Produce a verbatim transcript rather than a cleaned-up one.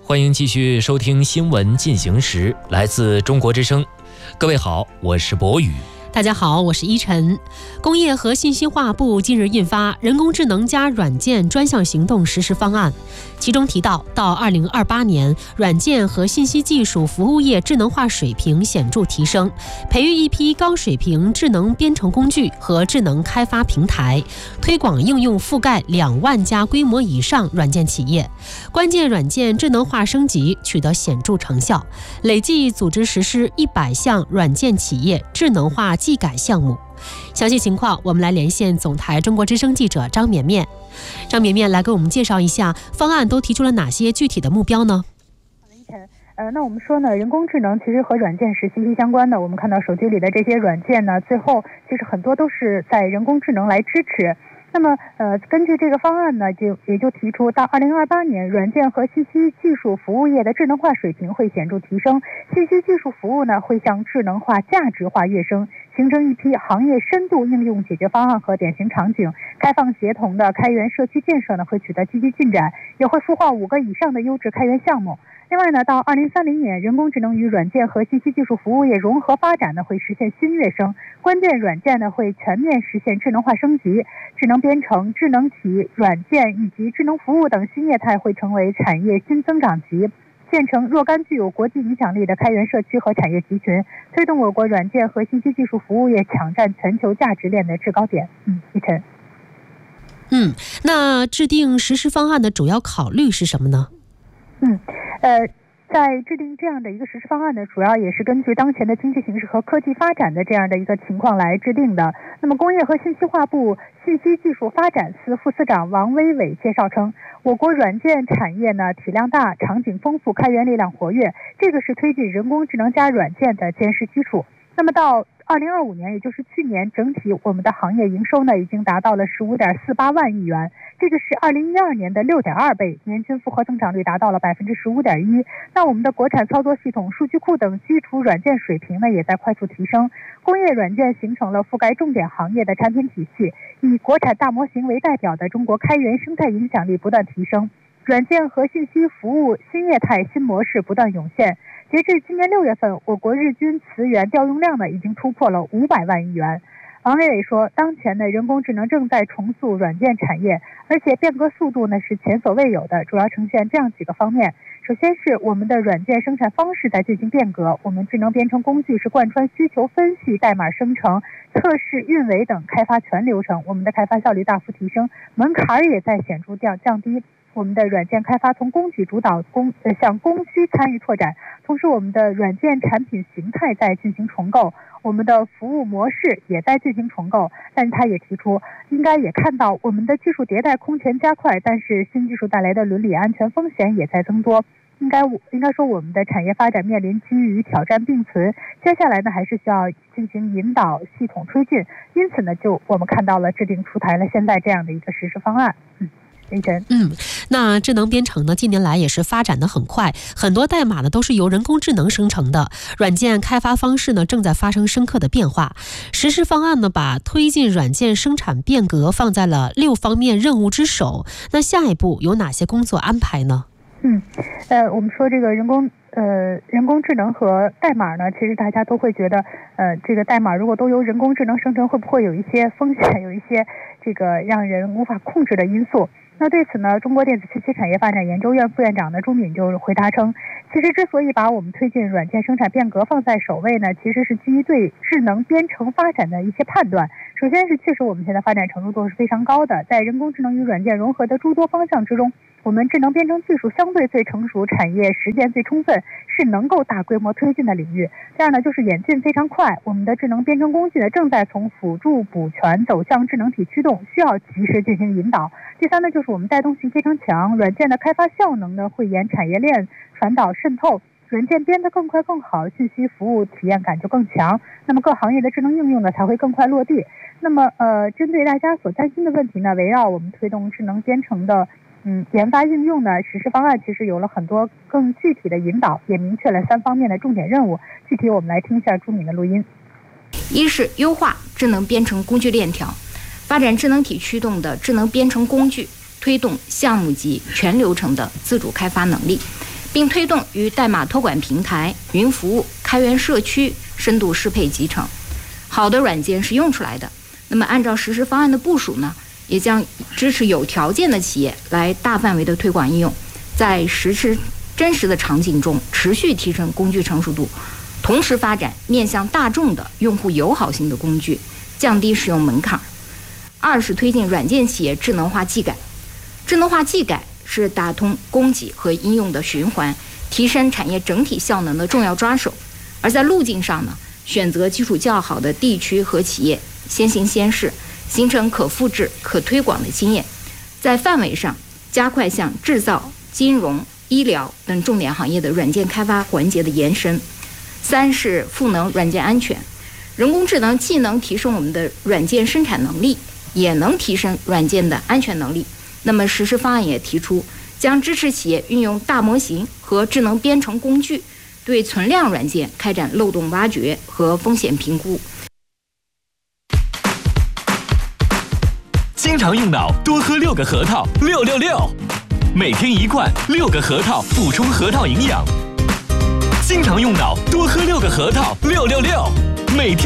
欢迎继续收听新闻进行时，来自中国之声。各位好，我是博宇。 大家好，我是依晨。工业和信息化部近日印发《人工智能加软件专项行动实施方案》，其中提到，到二零二八年，软件和信息技术服务业智能化水平显著提升，培育一批高水平智能编程工具和智能开发平台，推广应用覆盖两万家规模以上软件企业，关键软件智能化升级取得显著成效，累计组织实施一百项软件企业智能化技改项目。详细情况我们来连线总台中国之声记者张绵绵。张绵绵来给我们介绍一下方案都提出了哪些具体的目标呢？ 好的，依晨。呃，那我们说呢，人工智能其实和软件是息息相关的。我们看到手机里的这些软件呢，最后其实很多都是在人工智能来支持。那么，呃，根据这个方案呢，就也就提出，到二零二八年，软件和信息技术服务业的智能化水平会显著提升，信息技术服务呢会向智能化、价值化跃升，形成一批行业深度应用解决方案和典型场景。开放协同的开源社区建设呢会取得积极进展，也会孵化五个以上的优质开源项目。另外呢，到二零三零年，人工智能与软件和信息技术服务业融合发展呢，会实现新跃升。关键软件呢，会全面实现智能化升级，智能编程、智能体、软件以及智能服务等新业态会成为产业新增长极，建成若干具有国际影响力的开源社区和产业集群，推动我国软件和信息技术服务业抢占全球价值链的制高点。嗯，依晨。 嗯，那制定实施方案的主要考虑是什么呢？ 嗯，呃，在制定这样的一个实施方案呢，主要也是根据当前的经济形势和科技发展的这样的一个情况来制定的。那么，工业和信息化部信息技术发展司副司长王威伟介绍称，我国软件产业呢体量大、场景丰富、开源力量活跃，这个是推进人工智能加软件的坚实基础。那么到二零二五年，也就是去年，整体我们的行业营收呢已经达到了十五点四八万亿元，这个是二零一二年的六点二倍，年均复合增长率达到了百分之十五点一。那我们的国产操作系统、数据库等基础软件水平呢也在快速提升，工业软件形成了覆盖重点行业的产品体系，以国产大模型为代表的中国开源生态影响力不断提升，软件和信息服务新业态新模式不断涌现。截至今年六月份，我国日均词源调用量呢已经突破了五百万亿元。王伟伟说，当前的人工智能正在重塑软件产业，而且变革速度呢是前所未有的，主要呈现这样几个方面。首先是我们的软件生产方式在进行变革，我们智能编程工具是贯穿需求分析、代码生成、测试、运维等开发全流程，我们的开发效率大幅提升，门槛也在显著降降低。我们的软件开发从供给主导供呃向供需参与拓展，同时我们的软件产品形态在进行重构，我们的服务模式也在进行重构。但是他也提出，应该也看到我们的技术迭代空前加快，但是新技术带来的伦理安全风险也在增多。应该应该说我们的产业发展面临机遇与挑战并存，接下来呢还是需要进行引导系统推进。因此呢，就我们看到了制定出台了现在这样的一个实施方案。嗯。 嗯，那智能编程呢，近年来也是发展的很快，很多代码呢都是由人工智能生成的，软件开发方式呢正在发生深刻的变化。实施方案呢把推进软件生产变革放在了六方面任务之首，那下一步有哪些工作安排呢？ 嗯，呃，我们说这个人工呃人工智能和代码呢，其实大家都会觉得，呃，这个代码如果都由人工智能生成，会不会有一些风险，有一些这个让人无法控制的因素？那对此呢，中国电子信息产业发展研究院副院长呢朱敏就回答称，其实之所以把我们推进软件生产变革放在首位呢，其实是基于对智能编程发展的一些判断。首先是确实我们现在发展程度是非常高的，在人工智能与软件融合的诸多方向之中，我们智能编程技术相对最成熟，产业实践最充分，是能够大规模推进的领域。这样呢，就是演进非常快，我们的智能编程工具呢正在从辅助补全走向智能体驱动，需要及时进行引导。第三呢，就是我们带动性非常强，软件的开发效能呢会沿产业链传导渗透，软件编得更快更好，信息服务体验感就更强，那么各行业的智能应用呢才会更快落地。那么呃，针对大家所担心的问题呢，围绕我们推动智能编程的嗯研发应用呢，实施方案其实有了很多更具体的引导，也明确了三方面的重点任务。具体我们来听一下朱敏的录音。 一是优化智能编程工具链条，发展智能体驱动的智能编程工具，推动项目级全流程的自主开发能力， 并推动与代码托管平台、云服务、开源社区深度适配集成。好的软件是用出来的，那么按照实施方案的部署呢，也将支持有条件的企业来大范围的推广应用，在实施真实的场景中持续提升工具成熟度，同时发展面向大众的用户友好性的工具，降低使用门槛。二是推进软件企业智能化技改。智能化技改是打通供给和应用的循环，提升产业整体效能的重要抓手。而在路径上呢，选择基础较好的地区和企业，先行先试，形成可复制、可推广的经验。在范围上，加快向制造、金融、医疗等重点行业的软件开发环节的延伸。三是赋能软件安全。人工智能既能提升我们的软件生产能力，也能提升软件的安全能力。那么实施方案也提出，将支持企业运用大模型和智能编程工具，对存量软件开展漏洞挖掘和风险评估。 经常用脑，多喝六个核桃，六六六，每天一罐，六个核桃，补充核桃营养。经常用脑，多喝六个核桃，六六六，每天。